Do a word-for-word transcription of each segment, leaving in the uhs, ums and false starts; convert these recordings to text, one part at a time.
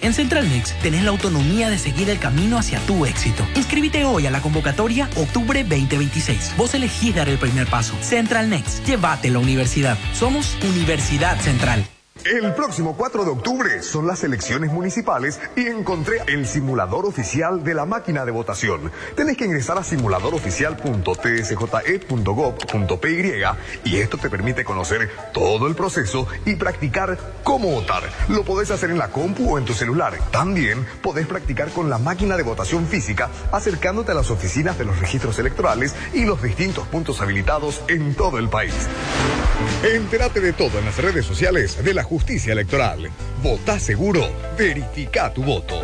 En Central Next tenés la autonomía de seguir el camino hacia tu éxito. Inscríbete hoy a la convocatoria Octubre veinte veintiséis. Vos elegís dar el primer paso. Central Next, llévate la universidad. Somos Universidad Central. El próximo cuatro de octubre son las elecciones municipales y encontré el simulador oficial de la máquina de votación. Tenés que ingresar a simulador oficial punto t s j e punto gov punto p y y esto te permite conocer todo el proceso y practicar cómo votar. Lo podés hacer en la compu o en tu celular. También podés practicar con la máquina de votación física acercándote a las oficinas de los registros electorales y los distintos puntos habilitados en todo el país. Entérate de todo en las redes sociales de la Justicia Electoral. Votá seguro, verifica tu voto.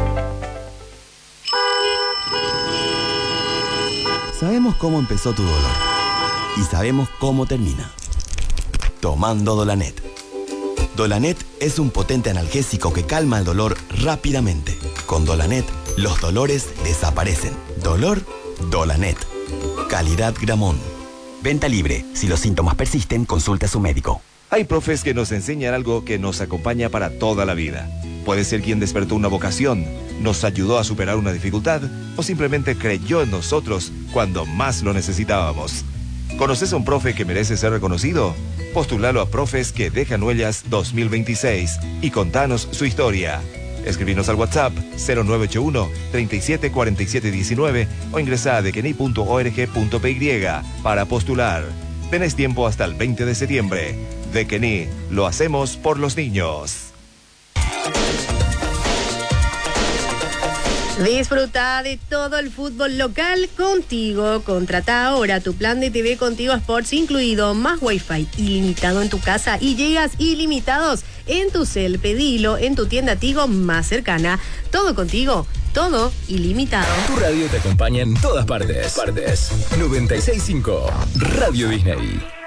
Sabemos cómo empezó tu dolor y sabemos cómo termina. Tomando Dolanet. Dolanet es un potente analgésico que calma el dolor rápidamente. Con Dolanet, los dolores desaparecen. Dolor, Dolanet. Calidad Gramón. Venta libre. Si los síntomas persisten, consulte a su médico. Hay profes que nos enseñan algo que nos acompaña para toda la vida. Puede ser quien despertó una vocación, nos ayudó a superar una dificultad o simplemente creyó en nosotros cuando más lo necesitábamos. ¿Conoces a un profe que merece ser reconocido? Postulalo a Profes que Dejan Huellas dos mil veintiséis y contanos su historia. Escribinos al WhatsApp cero nueve ocho uno, treinta y siete, cuarenta y siete, diecinueve o ingresa a dekeni punto org punto p y para postular. Tenés tiempo hasta el veinte de septiembre. Dekeni, lo hacemos por los niños. Disfruta de todo el fútbol local contigo. Contrata ahora tu plan de T V Contigo Sports incluido, más Wi-Fi ilimitado en tu casa y gigas ilimitados en tu cel. Pedilo en tu tienda Tigo más cercana. Todo contigo, todo ilimitado. Tu radio te acompaña en todas partes. Partes. noventa y seis punto cinco Radio Disney.